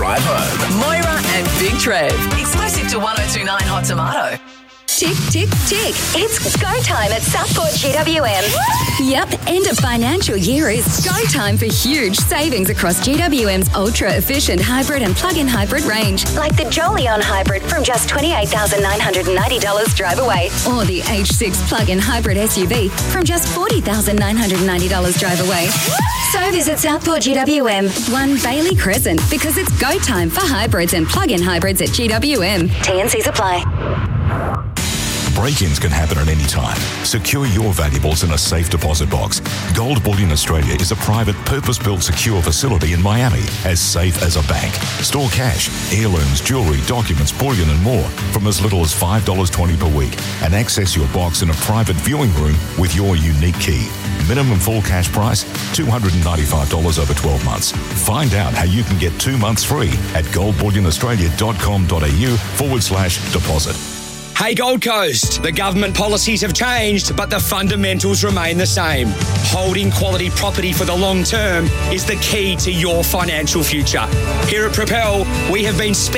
drive home. Moira and Big Trev. Exclusive to 1029 Hot Tomato. Tick, tick, tick. It's go time at Southport GWM. Yep, end of financial year is go time for huge savings across GWM's ultra-efficient hybrid and plug-in hybrid range. Like the Jolion hybrid from just $28,990 drive away. Or the H6 plug-in hybrid SUV from just $40,990 drive away. So visit Southport GWM, 1 Bailey Crescent, because it's go time for hybrids and plug-in hybrids at GWM. T&Cs apply. Break-ins can happen at any time. Secure your valuables in a safe deposit box. Gold Bullion Australia is a private, purpose-built secure facility in Miami, as safe as a bank. Store cash, heirlooms, jewellery, documents, bullion and more from as little as $5.20 per week, and access your box in a private viewing room with your unique key. Minimum full cash price, $295 over 12 months. Find out how you can get 2 months free at goldbullionaustralia.com.au/deposit. Hey Gold Coast, the government policies have changed, but the fundamentals remain the same. Holding quality property for the long term is the key to your financial future. Here at Propel, we have been